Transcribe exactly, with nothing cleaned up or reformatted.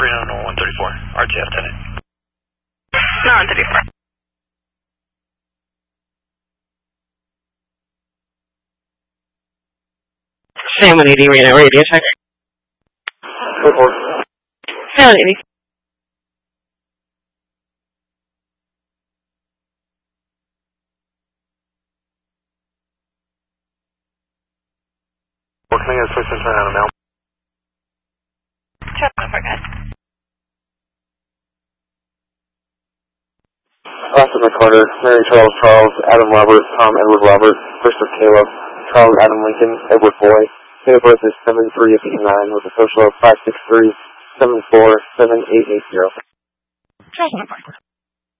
Reno one thirty-four, R T F ten eight. No, one thirty-four. Sam one eighty Reno, radio check. Report. Sam one eighty. What can I get a switch and turn on a mail? Check on forecast. Austin McCarter, Mary Charles Charles, Adam Robert, Tom Edward Robert, Christopher Caleb, Charles Adam Lincoln, Edward Boy. Date of birth is seven three of eighty-nine with a social of five six three seven four seven eight eight zero. Check on forecast.